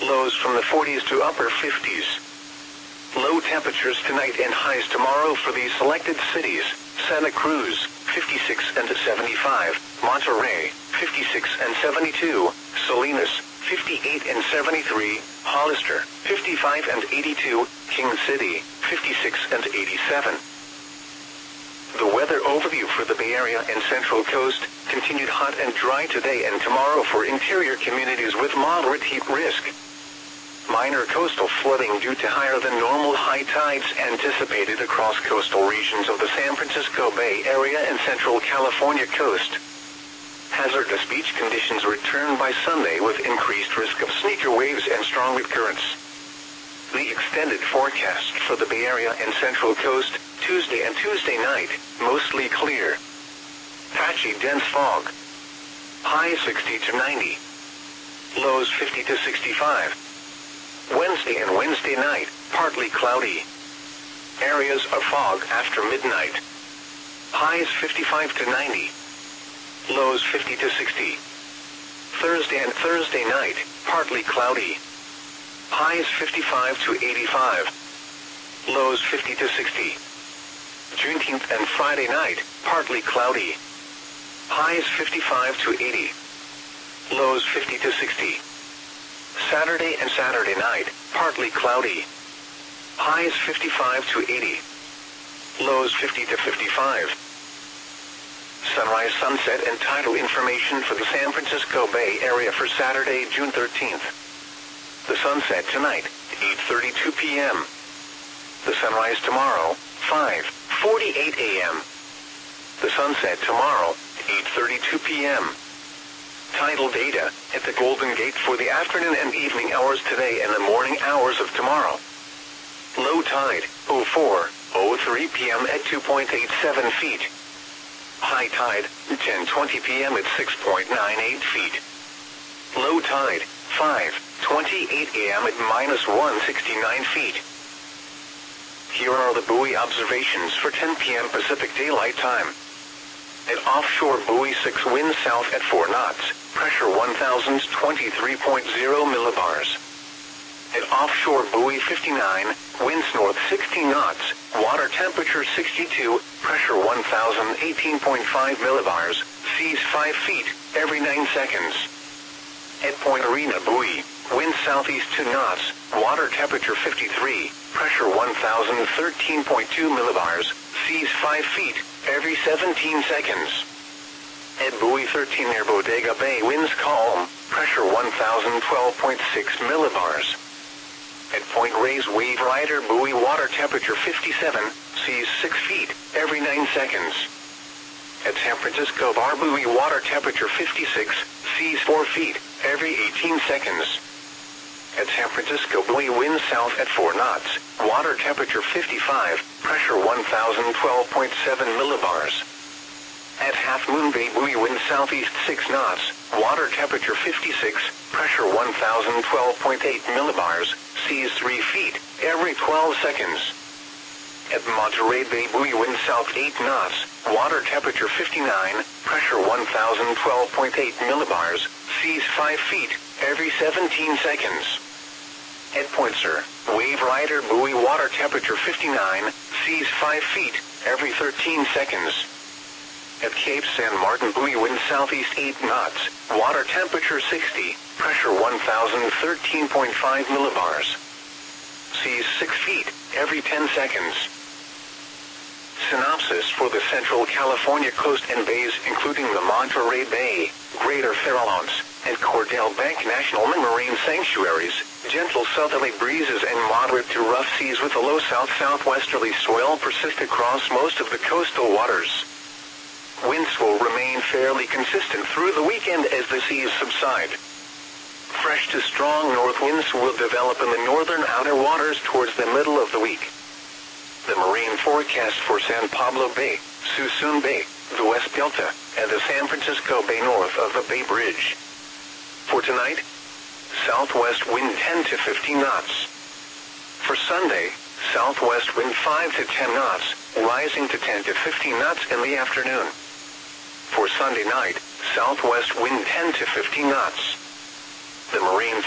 lows from the 40s to upper 50s. Low temperatures tonight and highs tomorrow for these selected cities: Santa Cruz, 56 and 75, Monterrey, 56 and 72, Salinas, 58 and 73, Hollister, 55 and 82, King City, 56 and 87. The weather overview for the Bay Area and Central Coast: continued hot and dry today and tomorrow for interior communities with moderate heat risk. Minor coastal flooding due to higher than normal high tides anticipated across coastal regions of the San Francisco Bay Area and Central California coast. Hazardous beach conditions return by Sunday with increased risk of sneaker waves and strong wind currents. The extended forecast for the Bay Area and Central Coast: Tuesday and Tuesday night, mostly clear. Patchy dense fog. High 60 to 90. Lows 50 to 65. Wednesday and Wednesday night, partly cloudy. Areas of fog after midnight. Highs 55 to 90. Lows 50 to 60. Thursday and Thursday night, partly cloudy. Highs 55 to 85. Lows 50 to 60. Juneteenth and Friday night, partly cloudy. Highs 55 to 80. Lows 50 to 60. Saturday and Saturday night, partly cloudy. Highs 55 to 80. Lows 50 to 55. Sunrise, sunset, and tidal information for the San Francisco Bay Area for Saturday, June 13th. The sunset tonight, 8:32 p.m. The sunrise tomorrow, 5:48 a.m. The sunset tomorrow, 8:32 p.m. Tidal data at the Golden Gate for the afternoon and evening hours today and the morning hours of tomorrow. Low tide, 04:03 p.m. at 2.87 feet. High tide, 10:20 p.m. at 6.98 feet. Low tide, 5:28 a.m. at -169 feet. Here are the buoy observations for 10 p.m. Pacific Daylight Time. At offshore buoy 6, wind south at 4 knots, pressure 1,023.0 millibars. At offshore buoy 59, winds north 16 knots, water temperature 62, pressure 1,018.5 millibars, seas 5 feet, every 9 seconds. At Point Arena buoy, wind southeast 2 knots, water temperature 53, pressure 1,013.2 millibars, seas 5 feet, every 17 seconds. At buoy 13 near Bodega Bay, winds calm, pressure 1,012.6 millibars. At Point Reyes Wave Rider buoy, water temperature 57, seas 6 feet, every 9 seconds. At San Francisco Bar buoy, water temperature 56, seas 4 feet, every 18 seconds. At San Francisco buoy, wind south at 4 knots, water temperature 55, pressure 1,012.7 millibars. At Half Moon Bay buoy, wind southeast 6 knots, water temperature 56, pressure 1,012.8 millibars, seas 3 feet, every 12 seconds. At Monterey Bay buoy, wind south 8 knots, water temperature 59, pressure 1,012.8 millibars, seas 5 feet, every 17 seconds. At Point Sur, Wave Rider buoy, water temperature 59, seas 5 feet, every 13 seconds. At Cape San Martin buoy, wind southeast 8 knots, water temperature 60, pressure 1,013.5 millibars. Seas 6 feet, every 10 seconds. Synopsis for the Central California coast and bays, including the Monterey Bay, Greater Farallones, and Cordell Bank National Marine Sanctuaries: gentle southerly breezes and moderate to rough seas with a low south-southwesterly swell persist across most of the coastal waters. Winds will remain fairly consistent through the weekend as the seas subside. Fresh to strong north winds will develop in the northern outer waters towards the middle of the week. The marine forecast for San Pablo Bay, Suisun Bay, the West Delta, and the San Francisco Bay north of the Bay Bridge. For tonight, southwest wind 10 to 15 knots. For Sunday, southwest wind 5 to 10 knots, rising to 10 to 15 knots in the afternoon. For Sunday night, southwest wind 10 to 15 knots. The marine